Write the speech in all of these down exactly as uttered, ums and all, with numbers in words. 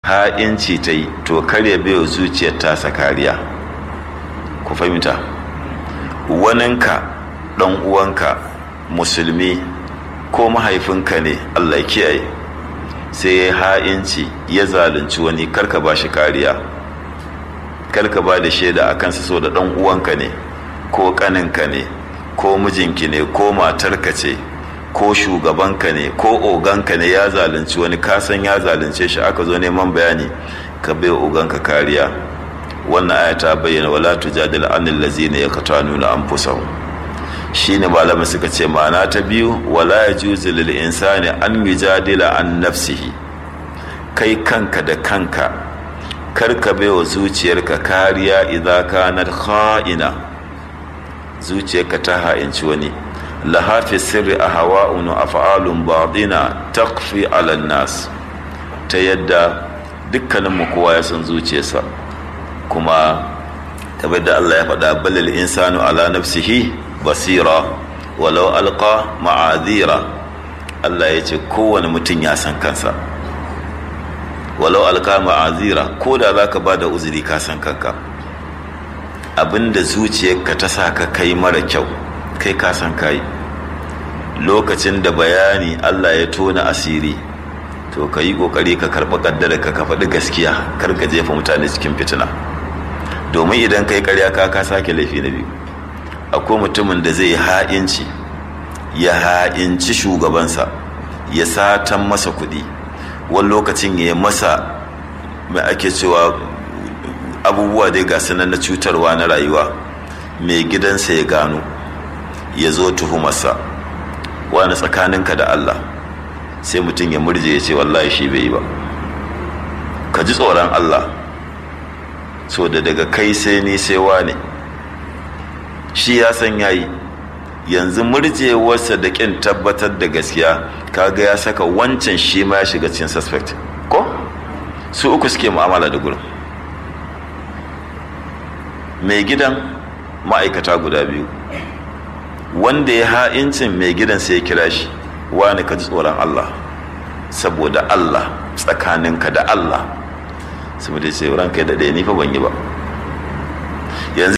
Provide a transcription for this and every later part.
ha'inci ta yi to kare baiwa zuciyar tasa kariya. Ku fahimta, waninka ɗan uwanka musulmi ko mahaifinka ne Allah ya kiyaye sai ya ha'inci ya zalunci wani, karka ba shi kariya, karka ba da shaida a kansa so da ɗan uwanka ne ko ƙaninka ne ko mijinki ne ko matarka ce ko shugabanka ne ko oganka ne ya zalunci wani, kasan ya zalunce shi, aka zo neman bayani ka bai oganka kariya. Wannan aya ta bayyana wala tujadil anil ladzina yaqtanuna anfusahum. Shine malamin suka ce ma'ana ta biyu wala yajuzu lil insani an yujadila an nafsihi. Kai kanka da kanka karka baiwa zuciyarka kariya idza kanat kha'ina. Zuciyarka ta ha'inci wani, laha fi sirri ahwa'un wa af'alun batina taqfi 'ala an-nas. Ta yadda dukkanin mu kowa ya san zuciyarsa, kuma kamar da Allah ya faɗa balil insanu ala nafsihi basira walau alqa ma'azira. Allah ya ce kowane mutum ya san kansa, walau alqa ma'azira, ko da zaka bada uzuri ka san kanka. Abinda zuciyarka ta sa ka kai mara kyau kai ka san kai. Lokacin da bayani Allah ya tona asiri to ka yi kokari ka karɓi kaddara ka ka faɗi gaskiya, kar ka jefa mutane cikin fitina, domin idan kai ƙarya ka ka sake laifi na biyu. Akwai mutumin da zai ha'inci ya ha'inci shugabansa, ya satan masa kuɗi, wani lokacin ya masa mai ake cewa abubuwa dai ga sanan na cutarwa na rayuwa, mai gidansa ya gano ya zo tuhumarsa, wani tsakaninka da Allah, sai mutum ya murje ya ce wallahi shi bai yi ba. Ka ji tsoron Allah, so da daga kai sai ni sai wane, shi ya san yayi. Yanzu murjewarsa da kin tabbatar da gaskiya kaga ya saka wancan shi ma ya shiga cikin suspect, ko su uku suke mu'amala da gurin. Mai gidan ma'aikata guda biyu, wanda ya ha'incin mai gidan sai ya kira shi, wani ka ji tsoron Allah, saboda Allah, tsakaninka da Allah, saboda sai ranka da ɗaya ni fa ban yi ba. Yanzu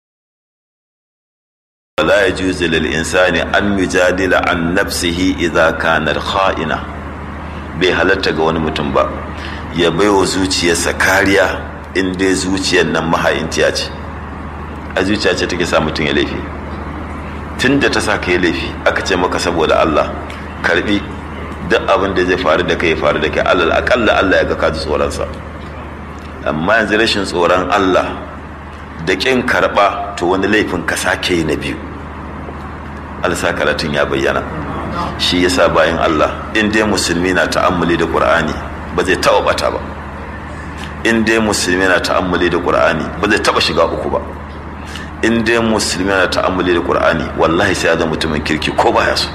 la yajuzu lil insani an yujadila an nafsihi idza kana kha'ina. Bai halatta ga wani mutum ba ya baiwa zuciyarsa kariya in dai zuciyar nan maha'intiya ce. A zuciya ce take sa mutum ya laifi. Tunda ta sa ka yi laifi aka ce maka saboda Allah karbi duk abin da zai faru da kai ya faru da kai, alal akalla Allah ya ga ka ji tsoronsa. Amma yanzu rashin tsoron Allah da ƙin karɓa to wani laifin ka sake yi na biyu. Alsa karatun ya bayyana. Shi yasa bayan Allah in dai musulmi na ta'ammuli da Qur'ani ba zai taɓa bata ba. In dai musulmi na ta'ammuli da Qur'ani ba zai taɓa shiga uku ba. In dai musulmi na ta'ammuli da Qur'ani wallahi sai ya zama mutumin kirki ko baya so.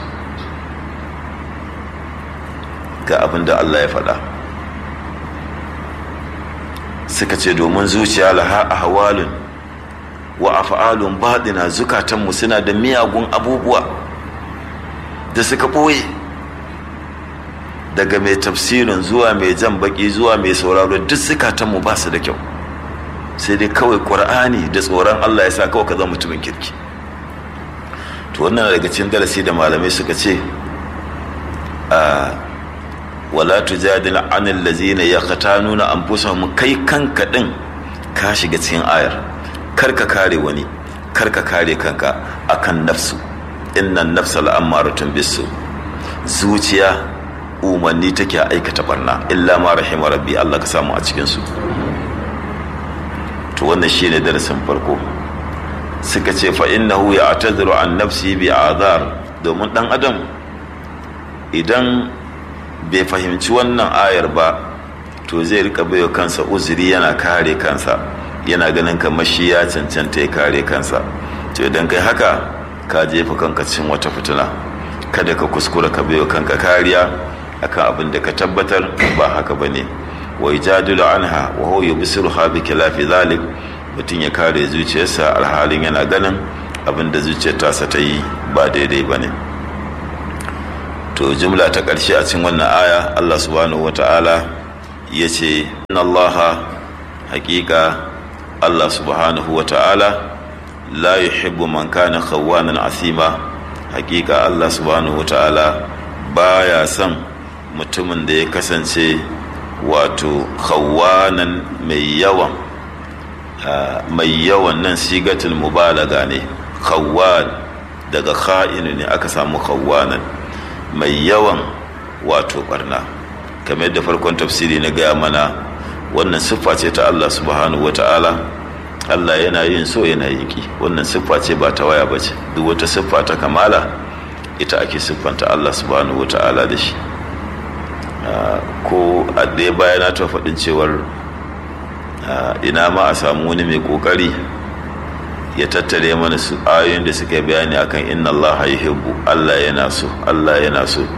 Ga abin da Allah ya faɗa. Suka ce domin zuciya laha ahwalun wa af'alun baɗina, zukatanmu suna da miyagun abubuwa da suka ɓoye. Daga mai tafsirin zuwa mai jan baki zuwa mai sauraro duk zukatanmu ba su da kyau, sai dai kawai ƙur'ani da tsoron Allah ya sa kawai ka zama mutumin kirki. To wannan daga cikin darasi da malamai suka ce a wala tujadil anil ladzina yaqtanuna anfusahum. Kai kanka din ka shiga cikin ayar, karka kare wani, karka kare kanka akan nafsu. Innan nafsa la'ammaratun bisu. Zuciya umarni take aikata barna illa ma rahima rabbi, Allah ka samu a cikin su. To wannan shine darasin farko. Suka ce fa innahu ya'tadiru an nafsi bi azar, domin dan adam idan bai fahimci wannan ayar ba to zai rika baiwa kansa uzuri, yana kare kansa, yana ganin kamar shi ya cancanta ya kare kansa. To idan kai haka ka jefa kanka cikin wata fitina. Kada ka kuskura ka baiwa kanka kariya akan abin da ka tabbatar ba haka bane. Wa yajadilu anha wa huwa yubsiruha bi khilafi zalik. Mutum ya kare zuciyarsa alhalin yana ganin abin da zuciyar tasa ta yi ba daidai bane. To jumla ta ƙarshe a cikin wannan aya Allah subhanahu wata'ala ya ce inna allaha haƙiƙa Allah subhanahu wa ta'ala la yuhibbu man kana khawwanan asima. Haƙiƙa Allah subhanahu wa ta'ala baya son mutumin da ya kasance wato khawwanan mai yawan mai yawan nan sigatul mubalaga ne. Khawwan daga kha'inu ne aka samu khawwanan, mai yawan wato barna. kamar yadda farkon tafsiri na gaya mana, wannan siffa ce ta Allah subhanahu wa ta'ala. Allah yana yin so yana yin ki, wannan siffa ce ba ta waya ba ce. Duk wata siffa ta kamala ita ake siffanta Allah subhanahu wa ta'ala da shi. Ko a ɗaya baya na ta faɗin cewar ina ma a samu wani mai ƙoƙari ya tattare mana su ayoyin da suka bayani akan inna Allah yuhibbu, Allah yana so, Allah yana so.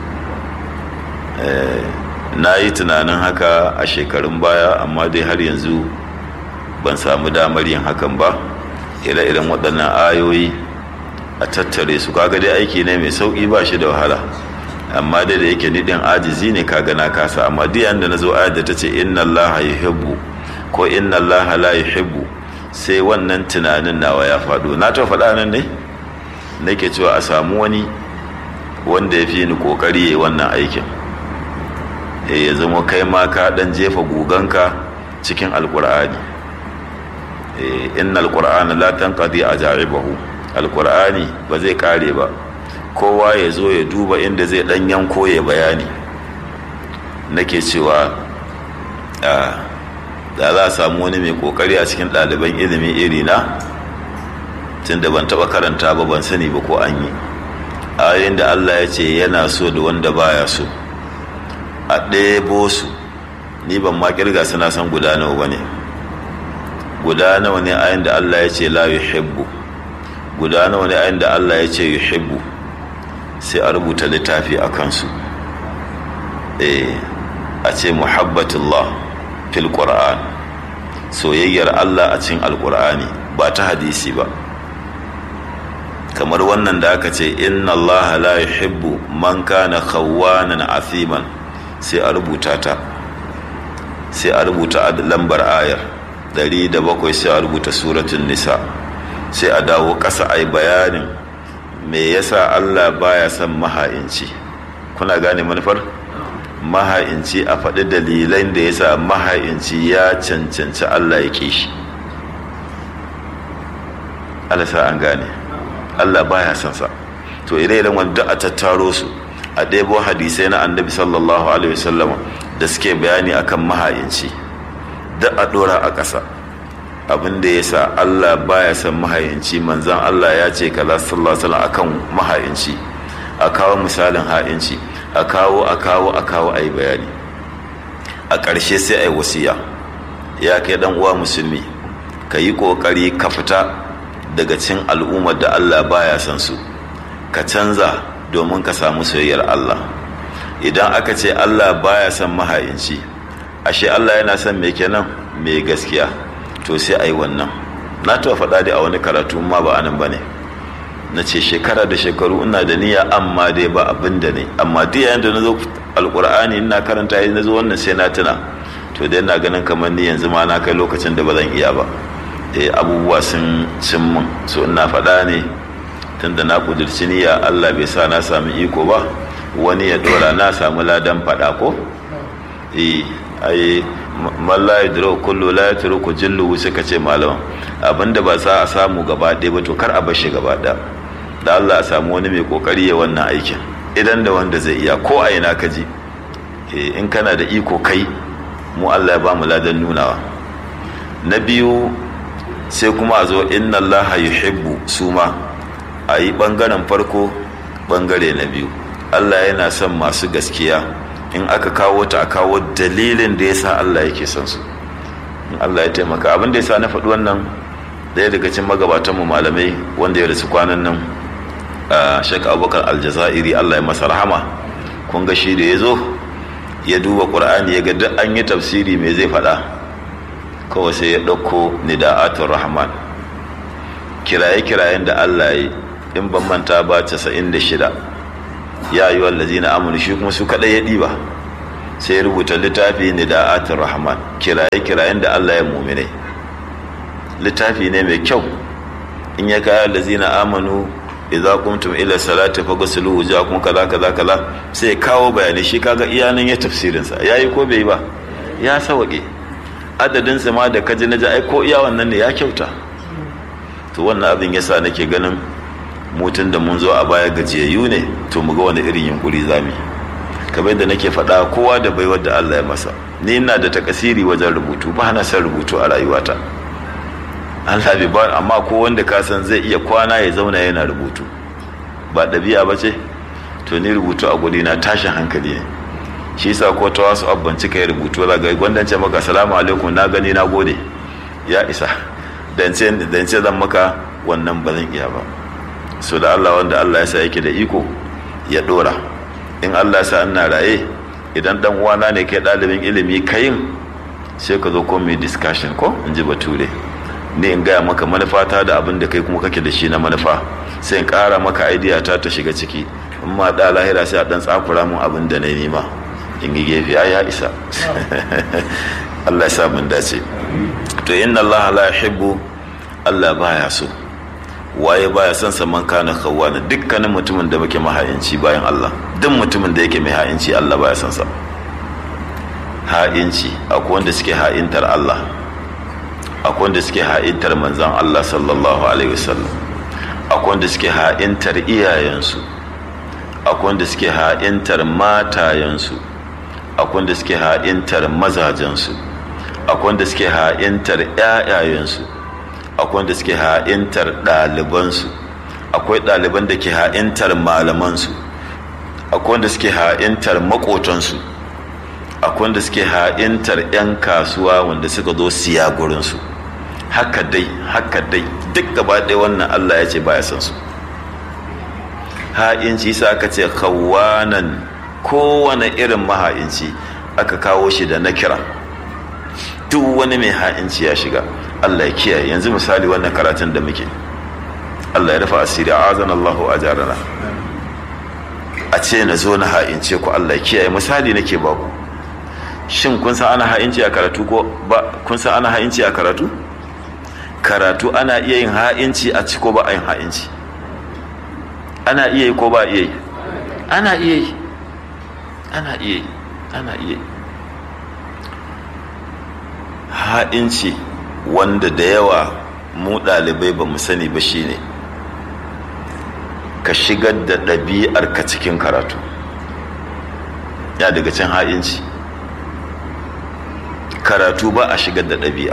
Na yi tunanin haka a shekarun baya, amma dai har yanzu ban samu damar yin hakan ba. Ire-iren waɗannan ayoyi a tattare su, kaga dai aiki ne mai sauƙi, ba shi da wahala, amma dai da yake niɗin ajizi ne kaga na kasa. Amma duk yanda na zo ayar da ta ce inna Allah yuhibbu ko inna Allah la yuhibbu, sai wannan tunanin nawa ya faɗo. Na ta faɗa nan ne nake cewa a samu wani wanda ya fi ni ƙoƙari ya yi wannan aikin, ya zama kai ma ka dan jefa guganka cikin alkur'ani. innal qur'ana la tanqadi ajaibahu, alkur'ani ba zai kare ba, kowa ya zo ya duba inda zai dan yanko ya bayani. nake cewa da za a samu wani mai kokari a cikin ɗaliban ilimi iri na, tunda ban taɓa karanta ba, ban sani ba ko an yi ayoyin da Allah ya ce yana so da wanda baya so, a ɗebo su. Ni ban ma kirga suna san guda nawa ba ne, guda nawa ne ayin da Allah ya ce la yuhibbu, guda nawa ne ayin da Allah ya ce yuhibbu, sai a rubuta littafi a kansu. eh a ce muhabbatullah fil qur'an, soyayyar Allah a cikin alqur'ani, ba ta hadisi ba. kamar wannan da aka ce inna Allah la yuhibbu man kana khawwanan athiman, sai a rubuta ta, sai a rubuta lambar ayar ɗari da bakwai, sai a rubuta suratul nisa, sai a dawo ƙasa ai bayanin me yasa Allah baya son maha'inci. kuna gane manufar maha'inci? A faɗi dalilan da yasa maha'inci ya cancanci Allah ya ƙi shi. Allah sa an gane, Allah baya son sa. to ire-iren wanda a tattaro su, a ɗebo hadisai na annabi sallallahu alaihi wasallama da suke bayani akan maha'inci, da a ɗora a ƙasa. abin da ya sa Allah baya son maha'inci, manzan Allah ya ce kaza sallallahu alaihi wasallam akan maha'inci, a kawo misalin ha'inci, a kawo a kawo a kawo a yi bayani. A ƙarshe sai a yi wasiya, ya kai ɗan uwa musulmi, ka yi ƙoƙari ka fita daga cikin al'ummar da Allah baya son su, ka canza domin ka samu soyayyar Allah. Idan aka ce Allah baya son maha'inci, ashe Allah yana son me kenan? Mai gaskiya. To sai a yi wannan. Na taɓa faɗa dai a wani karatu, ma ba anan ba ne, na ce shekara da shekaru ina da niyya, amma dai ba abin da ne. Amma duk yayin da na zo alƙur'ani ina karanta, yayin na zo wannan sai na tuna, to dai ina ganin kamar ni yanzu ma na kai lokacin da ba zan iya ba. eh abubuwa sun cin mun, so ina faɗa ne tunda na kudurci niyya, Allah bai sa na sami iko ba, wani ya dora na samu ladan faɗa ko. eh ai man la yadru kullu la yatruku jillu, suka ce malaman, abinda ba za a samu gaba ɗaya ba to kar a bar shi gaba ɗaya. da Allah a samu wani mai kokari ya wannan aikin, idan da wanda zai iya, ko a ina ka ji. eh in kana da iko kai, mu Allah ya ba mu ladan nunawa. Na biyu sai kuma a zo inna Allah yuhibbu, su ma a yi ɓangaren farko ɓangare na biyu. Allah yana son masu gaskiya, in aka kawo ta a kawo dalilin da ya sa Allah yake son su. in Allah ya taimaka, abin da ya sa na faɗi wannan, ɗaya daga cikin magabatanmu malamai wanda ya rasu kwanan nan, Sheikh Abubakar Aljazairi, Allah ya masa rahama, kun ga shi da ya zo ya duba Qur'ani ya ga duk an yi tafsiri me zai faɗa, kawai sai ya ɗauko nida'atul rahman, kiraye-kirayen da Allah ya yi, in ban manta ba casa'in da shida, ya yi wallazina amanu, shi kuma su kaɗai ya ɗiba. sai ya rubuta littafi nida'atul rahman, kiraye kirayen da Allah ya mu'mine. Littafi ne mai kyau. In ya kaya allazina amanu idza qumtum ila salati faghsilu wujuhakum kaza kaza kaza, sai kawo bayani. Shi kaga iyanan ya tafsirin sa yayi ko bai ba, ya sauke adadin sa ma da kaji naji ai ko iya wannan ne ya kyauta. To wannan abin yasa nake ganin mutun da mun zo a baya gajiyayyu ne, to mu ga wani irin yunkuri zamu. Kamar da nake faɗa, kowa da baiwar da Allah ya masa. Ni ina da takasiri wajen rubutu, ba na san rubutu a rayuwata. Allah bai ba, amma ko wanda ka san zai iya kwana ya zauna yana rubutu, ba ɗabi'a ba ce. To ni rubutu a guri na tashin hankali ne. Shi yasa ko ta wasu abban cika rubutu za ga gwandance maka salamu alaikum, na gani na gode, ya isa. Dan ce dan ce zan maka wannan ba zan iya ba. So da Allah wanda Allah ya sa yake da iko ya dora. In Allah ya sa ina raye, idan dan uwana ne kai ɗalibin ilimi kayin, sai ka zo ko mai discussion ko in ji bature. Ne in gaya maka manufata da abin da kai kuma kake da shi na manufa, sai in ƙara maka idea ta ta shiga ciki. In ma da lahira sai a dan tsakura mun abin da na nema in yi gefe, ai ya isa. Allah ya sa mun dace. To inna Allah la yuhibbu, Allah baya so. Waye baya son sa man kana khawana, dukkanin mutumin da muke mahayinci bayan Allah, duk mutumin da yake mai ha'inci Allah baya son sa. Ha'inci akwai wanda suke ha'intar Allah, akwai wanda suke ha'intar manzan Allah sallallahu alaihi wasallam, akwai wanda suke ha'intar iyayensu, akwai wanda suke ha'intar matayensu, akwai wanda suke ha'intar mazajensu, akwai wanda suke ha'intar ƴaƴayensu, akwai wanda suke ha'intar ɗalibansu, akwai ɗaliban da ke ha'intar malamansu, akwai wanda suke ha'intar maƙotansu, akwai wanda suke ha'intar 'yan kasuwa wanda suka zo siya gurinsu. Haka dai haka dai duk gaba ɗaya wannan Allah ya ce baya san su. Ha'inci sa aka ce khawanan, kowane irin maha'inci aka kawo shi da nakira. Duk wani mai ha'inci ya shiga. Allah ya kiyaye. Yanzu misali wannan karatun da muke, Allah ya rufa asiri, azan Allahu ajarana. A ce na zo na ha'ince ku, Allah ya kiyaye. Misali nake baku. Shin kun san ana ha'inci a karatu ko ba? Kun san ana ha'inci a karatu? Karatu ana iya yin ha'inci a ci ko ba a yin ha'inci? Ana iya yi ko ba iya yi? Ana iya yi. Ana iya yi. Ana iya yi. Ha'inci wanda da yawa mu ɗalibai ba mu sani ba shine ka shigar da ɗabi'ar ka cikin karatu. Ya daga can ha'inci. Karatu ba a shigar da ɗabi'a.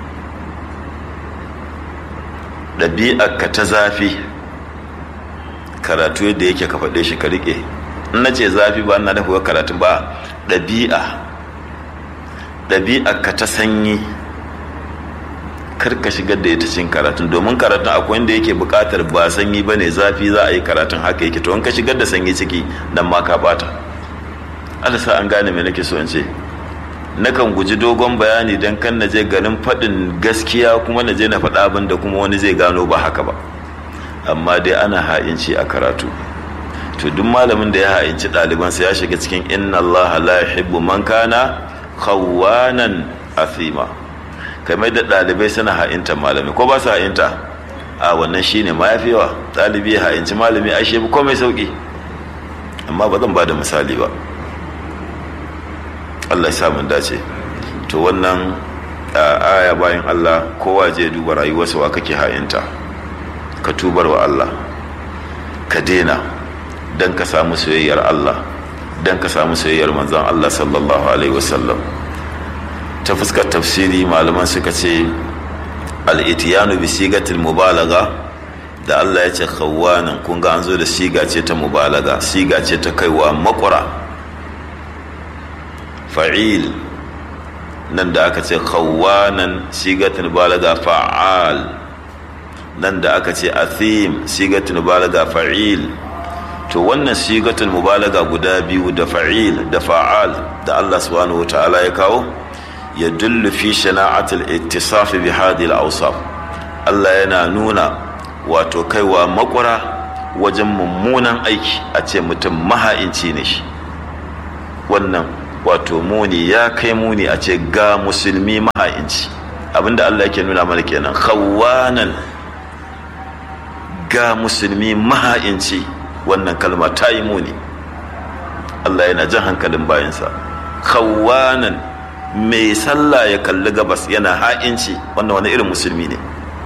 Ɗabi'ar ka ta zafi, karatu yadda yake ka faɗe shi ka riƙe. In na ce zafi ba na dafa karatu ba, ɗabi'a. Ɗabi'ar ka ta sanyi, kar ka shigar da ita cikin karatun, domin karatun akwai wanda yake buƙatar ba sanyi ba ne, zafi za a yi karatun haka yake. To in ka shigar da sanyi ciki, nan ma ka bata. Allah sa an gane me nake so in ce. Nakan guji dogon bayani don kan na je garin faɗin gaskiya kuma na je na faɗa abin da kuma wani zai gano ba haka ba. Amma dai ana ha'inci a karatu. To duk malamin da ya ha'inci ɗalibansa ya shiga cikin inna Allah la yuhibbu man kana khawanan athima. Kamar da ɗalibai suna ha'inta malami ko ba su ha'inta? A wannan shine ma yafi yawa. Ɗalibi ya ha'inci malami ashe bi komai sauki. Amma ba zan ba da misali ba. Allah ya samun dace. To wannan aya bayan Allah, kowa je duba rayuwarsa wa kake ha'inta, ka tubar wa Allah, ka dena dan ka samu soyayyar Allah, dan ka samu soyayyar manzon Allah sallallahu alaihi wasallam. Ta fuskar tafsiri malaman suka ce al-ityanu bi sigatil mubalagha, da Allah ya ce khawanan, kun ga an zo da siga ce ta mubalaga, siga ce ta kaiwa makura. Fa'il nan da aka ce khawanan sigatul balaga fa'al, nan da aka ce athim sigatul balaga fa'il. To wannan sigatul mubalaga guda biyu da fa'il da fa'al da Allah subhanahu wataala ya kawo, ya dullu fi shana'atul ittisaf bi hadhihi al-awsaf. Allah yana nuna wato kaiwa makura wajen mummunan aiki, a ce mutum maha'inci ne shi. Wannan wato muni ya kai muni a ce ga musulmi maha'inci. Abinda Allah yake nuna mana kenan, khawanan, ga musulmi maha'inci. Wannan kalma ta yi muni. Allah yana jan hankalin bayansa. Khawanan, mai sallah ya kalli gabas yana ha'inci, wannan wani irin musulmi ne.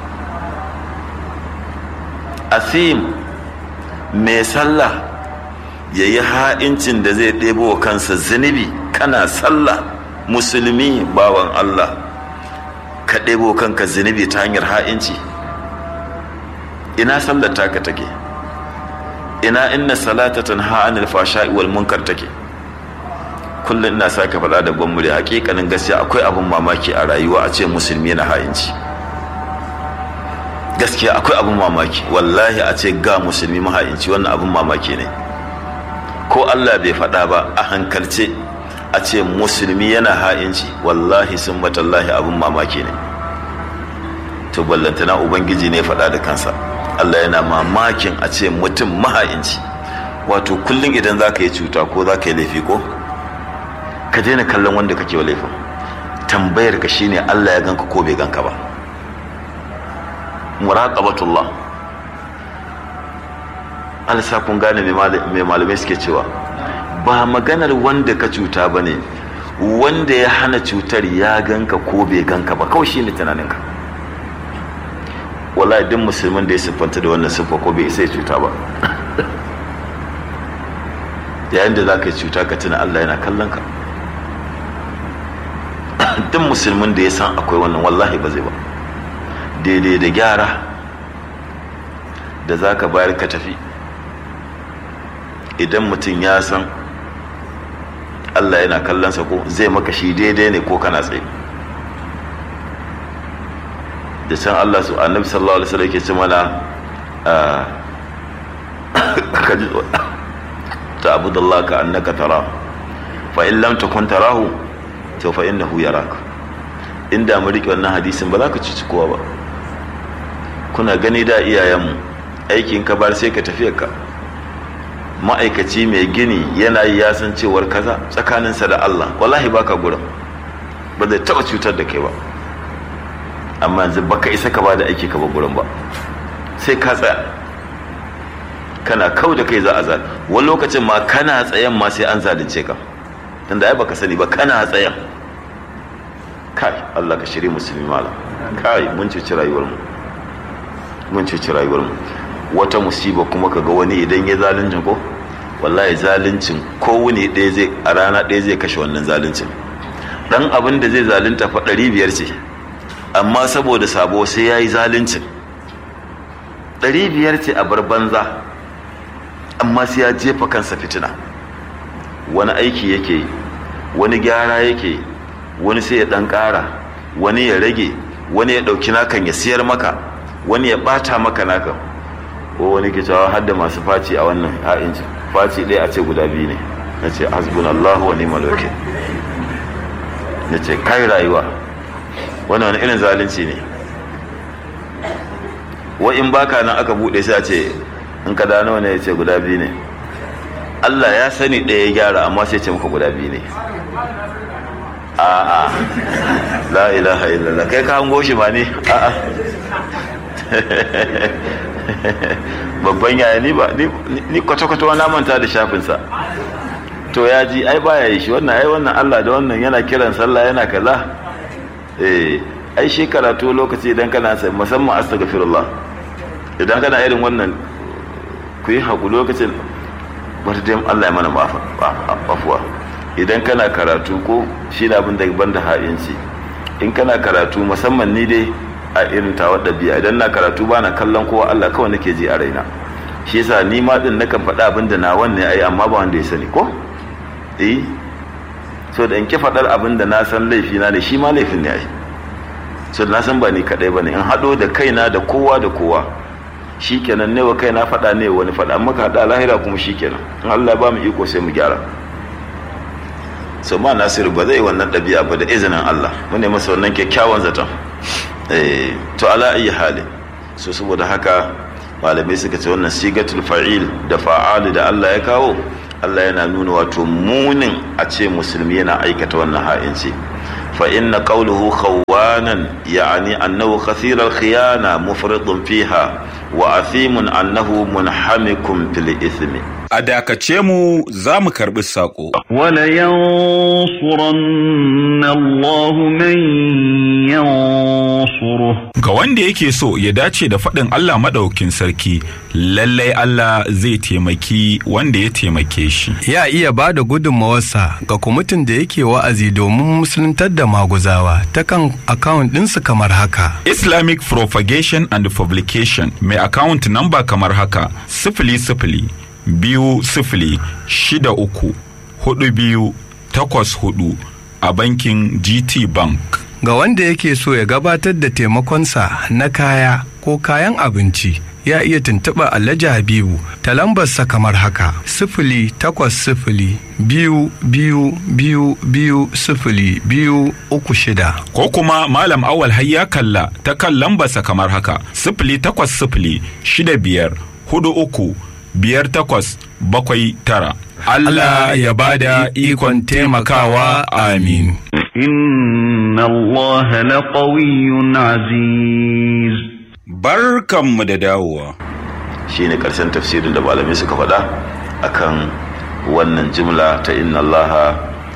Athim, mai sallah ya yi ha'incin da zai ɗebo wa kansa zunubi. Kana sallah, musulmi bawan Allah, ka ɗebo kanka zunubi ta hanyar ha'inci. Ina sallar taka take? Ina inna salata tanha anil fashai wal munkar take? Kullum ina sake faɗa da gwamnati, hakikanin gaskiya akwai abin mamaki a rayuwa a ce musulmi na ha'inci. Gaskiya akwai abin mamaki, wallahi a ce ga musulmi maha'inci, wannan abin mamaki ne. Ko Allah bai faɗa ba a hankalce a ce musulmi yana ha'inci, wallahi sun batallahi abin mamaki ne. To ballantana ubangiji ne faɗa da kansa. Allah yana mamakin a ce mutum maha'inci. Wato kullum idan za ka yi cuta ko za ka yi laifi ko ka daina kallon wanda kake wa laifin, tambayar ka shine Allah ya ganka ko bai ganka ba. Muraqabatullah. Alsa kun gane mai malamai suke cewa ba maganar wanda ka cuta ba ne, wanda ya hana cutar ya ganka ko bai ganka ba, kawai shi ne tunaninka. Wallahi duk musulmin da ya siffanta da wannan siffa ko bai isa ya cuta ba. Yayin da za ka yi cuta ka tuna Allah yana kallon ka. Duk musulmin da ya san akwai wannan wallahi ba zai ba. Daidai da gyara da za ka bayar ka tafi, idan mutum ya san Allah yana kallonsa ko zai maka shi daidai ne ko kana tsaye. Da can Allah su annabi sallallahu alaihi wasallam yake ce mana kaji ta'budallah ka annaka tara fa in lam takun tarahu to fa innahu yaraka. Inda mu rike wannan hadisin ba za ka cici kowa ba. Kuna gani da iyayenmu aikin ka bar sai ka tafi ka. Ma'aikaci mai gini yana yi ya san cewar kaza tsakaninsa da Allah, wallahi baka gurin, ba zai taba cutar da kai ba. Amma yanzu baka isa ka bada aiki ka ba gurin ba, sai ka tsaya kana kau da kai za a zal. Wani lokacin ma kana tsayen ma sai an zalunce ka, tunda ai baka sani ba kana tsayen. Kai Allah ka shiri musulmi malam, kai mun cuci rayuwar mu, mun cuci rayuwar mu. Wata musiba kuma kaga wani idan ya zaluncin ko wallahi zaluncin ko wuni ɗaya zai a rana ɗaya zai kashe wannan zaluncin. Dan abin da zai zalunta fa ɗari biyar ce, amma saboda sabo sai ya yi zaluncin. Ɗari biyar ce a bar banza, amma sai ya jefa kansa fitina. Wani aiki yake yi, wani gyara yake yi, wani sai ya ɗan ƙara, wani ya rage, wani ya ɗauki nakan ya siyar maka, wani ya ɓata maka nakan. Ko wani ke cewa hadda masu faci a wannan ha'inci, faci ɗaya a ce guda biyu ne. Na ce hasbunallahu wa ni'mal wakil. Na ce kai rayuwa wannan wani irin zalunci ne. Wa in baka nan aka buɗe sai a ce in ka da nawa ne, ya ce guda biyu ne. Allah ya sani ɗaya ya gyara amma sai ce maka guda biyu ne. A'a la ilaha illallah, kai ka hango shi ba ne? A'a babban yaya ni ba ni kwata-kwata wani manta da shafinsa. To ya ji ai baya yi shi wannan, ai wannan Allah da wannan yana kiran sallah yana kaza. Eh ai shi karatu lokaci idan kana sai musamman astaghfirullah, idan kana irin wannan ku yi haku lokacin wata dai Allah ya mana afuwa. Idan kana karatu ko shi da abin da ban da ha'inci, in kana karatu musamman ni dai a irin tawar ɗabi'a, idan na karatu ba na kallon kowa, Allah kawai nake ji a raina. Shi yasa ni ma din nakan faɗa abin da na wanne ai amma ba wanda ya sani ko eh so da in ki faɗar abin da na san laifi na ne, shi ma laifin ne ai. So na san ba ni kadai bane, in haɗo da kaina da kowa da kowa shikenan ne wa kaina faɗa ne wani faɗa, amma ka haɗa lahira kuma shikenan in Allah ya ba mu iko sai mu gyara. So ma Nasiru ba zai wannan ɗabi'a ba da izinin Allah, mu ne masa wannan kyakkyawan zaton. Eh to ala ayi hali, so saboda haka malamai suka ce wannan sigatul fa'il da fa'al da Allah ya kawo Allah yana nuna wato munin a ce musulmi yana aikata wannan ha'inci fa inna qawluhu khawanan ya'ni annahu kathir al-khiyana mufridun fiha wa athimun annahu munhamikun fil ithmi. A dakace mu za mu karɓi saƙo. Wala yansuranna Allahu man yansuru. Ga wanda yake so ya dace da faɗin Allah maɗaukin sarki, lallai Allah zai taimaki wanda ya taimake shi. Ya iya ba da gudunmawarsa ga kwamitin da yake wa'azi domin musuluntar da maguzawa ta kan akawun ɗinsu kamar haka. Islamic Propagation and Publication mai akawunt namba kamar haka sifili sifili biyu sifili shida uku hudu biyu takwas hudu a bankin G T Bank. Ga wanda yake so ya gabatar da taimakonsa na kaya ko kayan abinci ya iya tuntuɓa Alhaji Habibu ta lambarsa kamar haka sifili takwas sifili biyu biyu biyu biyu sifili biyu uku shida. Ko kuma Malam Awal Hayya Kalla ta kan lambarsa kamar haka sifili takwas sifili shida biyar hudu uku biyar takwas bakwai tara. Allah ya bada ikon taimakawa, amin. Inna Allah laqawiyyun aziz. Barkanmu da dawowa. Shine karshen tafsirin da malamai suka faɗa akan wannan jimla ta inna Allah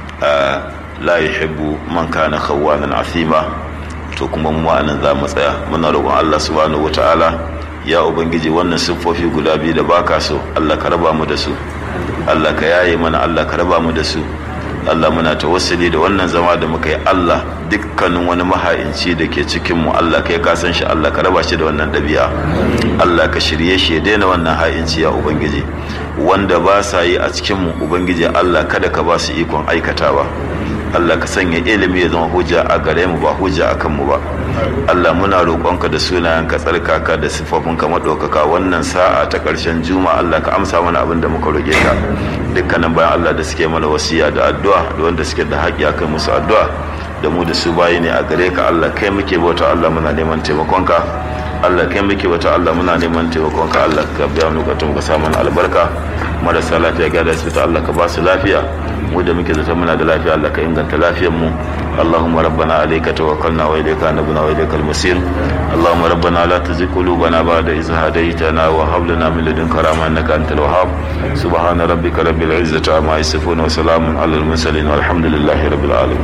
la yuhibbu man kana khawanan athima. To kuma mu anan za mu tsaya, muna roƙon Allah subhanahu wataala ya ubangiji wannan siffofi guda biyu da baka so Allah ka raba mu da su, Allah ka yaye mana, Allah ka raba mu da su. Allah muna tawassuli da wannan zama da muka yi, Allah dukkanin wani maha'inci da ke cikin mu Allah kai ka san shi, Allah ka raba shi da wannan dabi'a, Allah ka shirye shi ya daina wannan ha'inci ya ubangiji. Wanda ba sa yi a cikin mu ubangiji Allah kada ka ba su ikon aikatawa, Allah ka sanya ilimi ya zama hujja a gare mu ba hujja a kanmu ba. Allah muna roƙonka da sunayenka tsarkaka da siffofinka maɗaukaka wannan sa'a ta ƙarshen juma'a Allah ka amsa mana abin da muka roƙe ka. Dukkanin bayan Allah da suke mana wasiya da addu'a da wanda suke da haƙƙi a kai musu addu'a da mu da su bayi ne a gare ka Allah kai muke bauta, Allah muna neman taimakonka, Allah kai muke bauta, Allah muna neman taimakonka, Allah ka biya mu bukatun ka sa mana albarka. Marasa lafiya ga da asibiti Allah ka ba su lafiya, mu da muke zata muna da lafiya Allah ka inganta lafiyar mu. Allahumma rabbana alayka tawakkalna wa ilayka anabna wa ilaykal masir. Allahumma rabbana la tuzigh qulubana ba'da idh hadaytana wa hab lana min ladunka rahmatan innaka antal wahhab. Subhana rabbika rabbil izzati amma yasifun wa salamun alal mursalin walhamdulillahi rabbil alamin.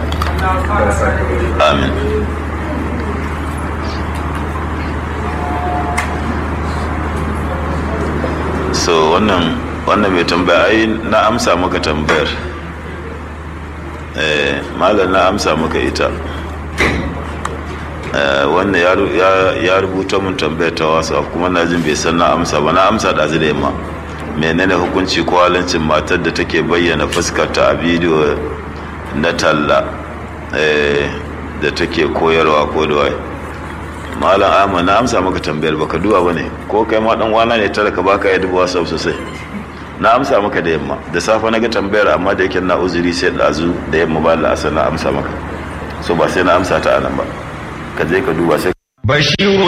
Amin. So wannan wannan mai tambaya ai na amsa maka tambayar, eh malam na amsa maka ita. eh wannan ya ya rubuta mun tambayar ta WhatsApp kuma na jin bai san na amsa ba, na amsa da zai da yamma. Menene hukunci ko halancin matar da take bayyana fuskar ta a bidiyo na talla eh da take koyarwa ko da wai? Malam Ahmad na amsa maka tambayar baka duba bane, ko kai ma dan wana ne talaka baka yi duba WhatsApp sosai. Na amsa maka da yamma, da safe na ga tambayar amma da yake na uzuri sai dazu da yamma ba Allah asana amsa maka, so ba sai na amsa ta anan ba, ka je ka duba sai.